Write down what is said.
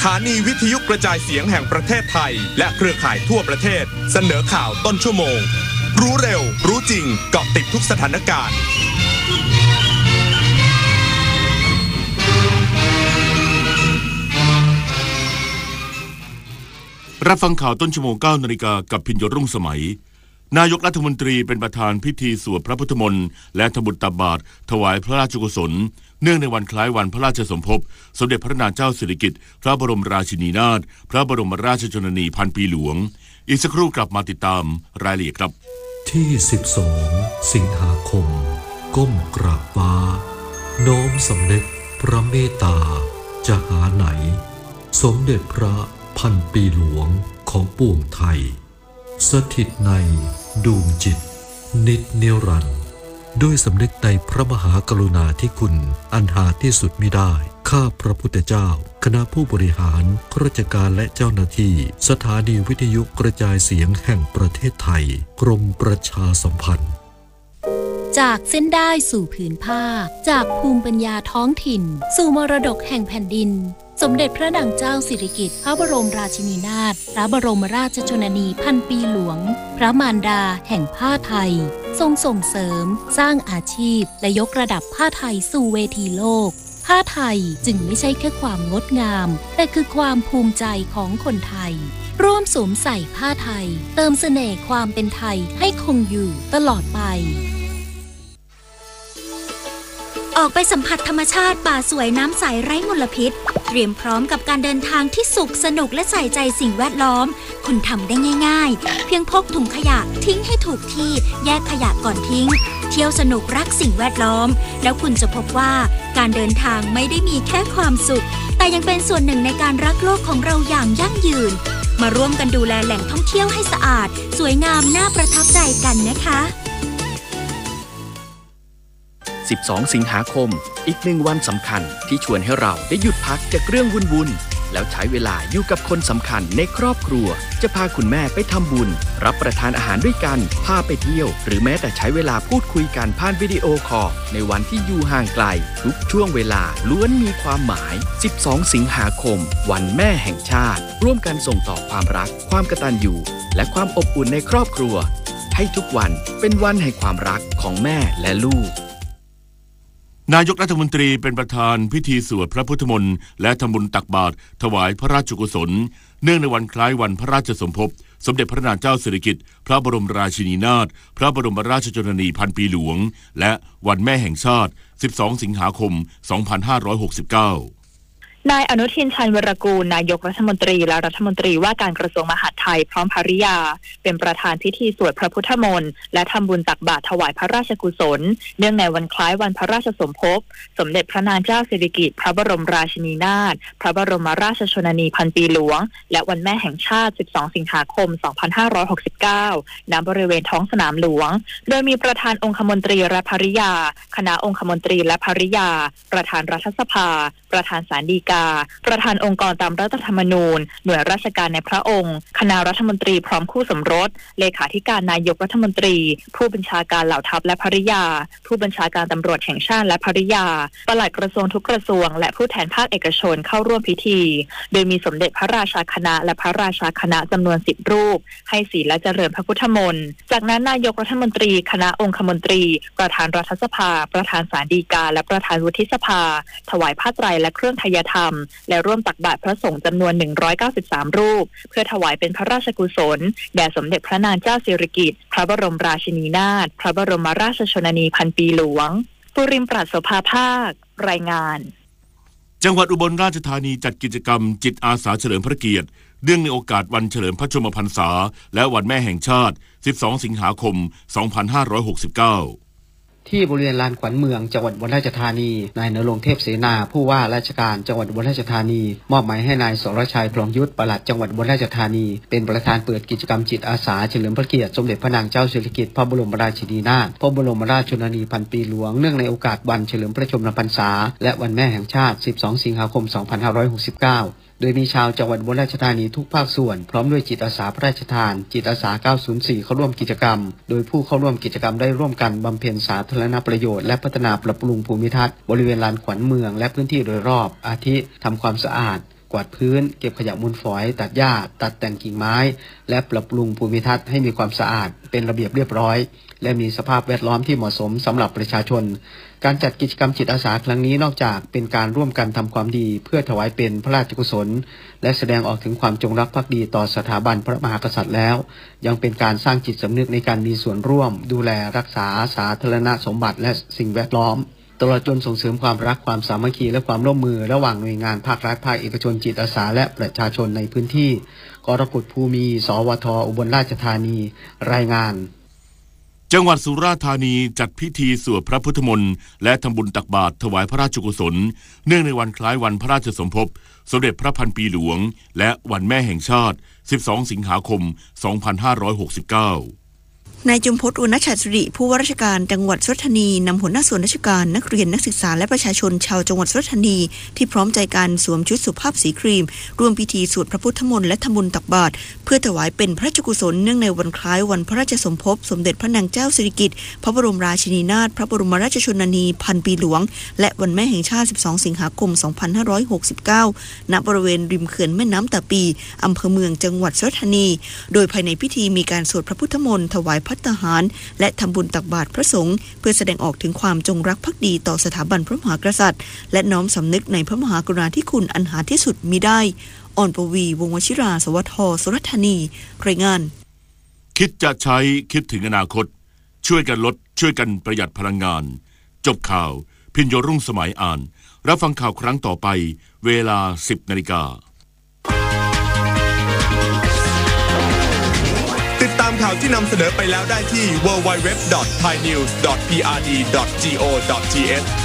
ถานีวิทยุกระจายเสียงแห่งประเทศไทยและเครือข่ายทั่วประเทศเสนอข่าวต้นชั่วโมงรู้เร็วรู้จริงเกาะติดทุกสถานการณ์รับฟังข่าวต้นชั่วโมง 9 นาฬิกากับพิญโยรุ่งสมัยนายกรัฐมนตรีเป็นประธานพิธีสวดพระพุทธมนต์และทำบุญตักบาตรถวายพระราชกุศลเนื่องในวันคล้ายวันพระราชสมภพสมเด็จพระนางเจ้าสิริกิติ์พระบรมราชินีนาถพระบรมราชชนนีพันปีหลวงอีกสักครู่กลับมาติดตามรายละเอียดครับที่12สิงหาคมก้มกราบฟ้าน้อมสำนึกพระเมตตาจะหาไหนสมเด็จพระพันปีหลวงของปวงไทยสถิตในดวงจิตนิจนิรันดร์ด้วยสำนึกในพระมหากรุณาธิคุณอันหาที่สุดมิได้ข้าพระพุทธเจ้าคณะผู้บริหารข้าราชการและเจ้าหน้าที่สถานีวิทยุกระจายเสียงแห่งประเทศไทยกรมประชาสัมพันธ์จากเส้นได้สู่ผืนผ้าจากภูมิปัญญาท้องถิ่นสู่มรดกแห่งแผ่นดินสมเด็จพระนางเจ้าสิริกิติ์พระบรมราชินีนาถพระบรมราชชนนีพันปีหลวงพระมารดาแห่งผ้าไทยทรงส่งเสริมสร้างอาชีพและยกระดับผ้าไทยสู่เวทีโลกผ้าไทยจึงไม่ใช่แค่ความงดงามแต่คือความภูมิใจของคนไทยร่วมสวมใส่ผ้าไทยเติมเสน่ห์ความเป็นไทยให้คงอยู่ตลอดไปออกไปสัมผัสธรรมชาติป่าสวยน้ำใสไร้มลพิษเตรียมพร้อมกับการเดินทางที่สุขสนุกและใส่ใจสิ่งแวดล้อมคุณทำได้ง่ายๆเพียงพกถุงขยะทิ้งให้ถูกที่แยกขยะก่อนทิ้งเที่ยวสนุกรักสิ่งแวดล้อมแล้วคุณจะพบว่าการเดินทางไม่ได้มีแค่ความสุขแต่ยังเป็นส่วนหนึ่งในการรักโลกของเราอย่างยั่งยืนมาร่วมกันดูแลแหล่งท่องเที่ยวให้สะอาดสวยงามน่าประทับใจกันนะคะ 12 สิงหาคมอีกหนึ่งวันสำคัญที่ชวนให้เราได้หยุดพักจากเรื่องวุ่นๆแล้วใช้เวลาอยู่กับคนสำคัญในครอบครัวจะพาคุณแม่ไปทำบุญรับประทานอาหารด้วยกันพาไปเที่ยวหรือแม้แต่ใช้เวลาพูดคุยกันผ่านวิดีโอคอลในวันที่อยู่ห่างไกลทุกช่วงเวลาล้วนมีความหมาย12 สิงหาคมวันแม่แห่งชาติร่วมกันส่งต่อความรักความกตัญญูและความอบอุ่นในครอบครัวให้ทุกวันเป็นวันแห่งความรักของแม่และลูกนายกรัฐมนตรีเป็นประธานพิธีสวดพระพุทธมนต์และทำบุญตักบาตรถวายพระราชกุศลเนื่องในวันคล้ายวันพระราชสมภพสมเด็จพระนางเจ้าสิริกิติ์พระบรมราชินีนาถพระบรมราชชนนีพันปีหลวงและวันแม่แห่งชาติ12 สิงหาคม 2569 นายอนุทิน ชาญวีรกูลนายกรัฐมนตรีและรัฐมนตรีว่าการกระทรวงมหาดไทยพร้อมภริยาเป็นประธานพิธีสวดพระพุทธมนต์และทำบุญตักบาตรถวายพระราชกุศลเนื่องในวันคล้ายวันพระราชสมภพสมเด็จพระนางเจ้าสิริกิติ์พระบรมราชินีนาถพระบรมราชชนนีพันปีหลวงและวันแม่แห่งชาติ12 สิงหาคม 2569 ณ บริเวณท้องสนามหลวงโดยมีประธานองคมนตรีและภริยาคณะองคมนตรีและภริยาประธานรัฐสภาประธานศาลฎีกาประธานองค์กรตามรัฐธรรมนูญหน่วยราชการในพระองค์คณะรัฐมนตรีพร้อมคู่สมรสเลขาธิการนายกรัฐมนตรีผู้บัญชาการเหล่าทัพและภริยาผู้บัญชาการตำรวจแห่งชาติและภริยาปลัดกระทรวงทุกกระทรวงและผู้แทนภาคเอกชนเข้าร่วมพิธีโดยมีสมเด็จพระราชาคณะและพระราชาคณะจำนวน10 รูปให้ศีลและเจริญพระพุทธมนต์จากนั้นนายกรัฐมนตรีคณะองคมนตรีประธานรัฐสภาประธานศาลฎีกาและประธานวุฒิสภาถวายผ้าไตรและเครื่องไทยธรรมและร่วมตักบาตรพระสงฆ์จำนวน193 รูปเพื่อถวายเป็นพระราชกุศลแด่สมเด็จพระนางเจ้าสิริกิติ์พระบรมราชินีนาถพระบรมราชชนนีพันปีหลวงปุริมปราศโสภาภาครายงานจังหวัดอุบลราชธานีจัดกิจกรรมจิตอาสาเฉลิมพระเกียรติเนื่องในโอกาสวันเฉลิมพระชนมพรรษาและวันแม่แห่งชาติ12 สิงหาคม 2569 ที่บริเวณลานขวัญเมืองจังหวัดอุบลราชธานีนายณรงค์เทพเสนาผู้ว่าราชการจังหวัดอุบลราชธานีมอบหมายให้นายสรชัยพลองยุทธปลัดจังหวัดอุบลราชธานีเป็นประธานเปิดกิจกรรมจิตอาสาเฉลิมพระเกียรติสมเด็จพระนางเจ้าสิริกิติ์พระบรมราชินีนาถพระบรมราชชนนีพันปีหลวงเนื่องในโอกาสวันเฉลิมพระชนมพรรษาและวันแม่แห่งชาติ12 สิงหาคม 2569โดยมีชาวจังหวัดอุบลราชธานีทุกภาคส่วนพร้อมด้วยจิตอาสาพระราชทานจิตอาสา904เข้าร่วมกิจกรรมโดยผู้เข้าร่วมกิจกรรมได้ร่วมกันบำเพ็ญสาธารณประโยชน์และพัฒนาปรับปรุงภูมิทัศน์บริเวณลานขวัญเมืองและพื้นที่โดยรอบอาทิทำความสะอาดกวาดพื้นเก็บขยะมูลฝอยตัดหญ้าตัดแต่งกิ่งไม้และปรับปรุงภูมิทัศน์ให้มีความสะอาดเป็นระเบียบเรียบร้อยและมีสภาพแวดล้อมที่เหมาะสมสำหรับประชาชนการจัดกิจกรรมจิตอาสาครั้งนี้นอกจากเป็นการร่วมกันทำความดีเพื่อถวายเป็นพระราชกุศลและแสดงออกถึงความจงรักภักดีต่อสถาบันพระมหากษัตริย์แล้วยังเป็นการสร้างจิตสำนึกในการมีส่วนร่วมดูแลรักษาสาธารณสมบัติและสิ่งแวดล้อมตลอดจนส่งเสริมความรักความสามัคคีและความร่วมมือระหว่างหน่วยงานภาครัฐภาคเอกชนจิตอาสาและประชาชนในพื้นที่กรกฎภูมิสวทอุบลราชธานีรายงานจังหวัดสุราษฎร์ธานีจัดพิธีสวดพระพุทธมนต์และทำบุญตักบาตรถวายพระราชกุศลเนื่องในวันคล้ายวันพระราชสมภพสมเด็จพระพันปีหลวงและวันแม่แห่งชาติ12สิงหาคม2569 นายจุมพจน์ อุณชัดสิริผู้ว่าราชการจังหวัดสุราษฎร์ธานีนำหัวหน้าส่วนราชการนักเรียนนักศึกษาและประชาชนชาวจังหวัดสุราษฎร์ธานีที่พร้อมใจกันสวมชุดสุภาพสีครีมร่วมพิธีสวดพระพุทธมนต์และทำบุญตักบาตรเพื่อถวายเป็นพระราชกุศลเนื่องในวันคล้ายวันพระราชสมภพสมเด็จพระนางเจ้าสิริกิติ์พระบรมราชินีนาถพระบรมราชชนนีพันปีหลวงและวันแม่แห่งชาติ12สิงหาคม2569ณบริเวณริมเขื่อนแม่น้ำตาปีอำเภอเมืองจังหวัดสุราษฎร์ธานีโดยภายในพิธีมีการสวดพระพุทธมนต์ถวายภัตตาหารและทำบุญตักบาตรพระสงฆ์เพื่อแสดงออกถึงความจงรักภักดีต่อสถาบันพระมหากษัตริย์และน้อมสำนึกในพระมหากรุณาธิคุณอันหาที่สุดมิได้อ่อนปวีวงศ์วชิราสวทสุราษฎร์ธานีรายงานคิดจะใช้คิดถึงอนาคตช่วยกันลดช่วยกันประหยัดพลังงานจบข่าวพิญโยรุ่งสมัยอ่านรับฟังข่าวครั้งต่อไปเวลา 10 นาฬิกาติดตามข่าวที่นำเสนอไปแล้วได้ที่ www.thainews.prd.go.th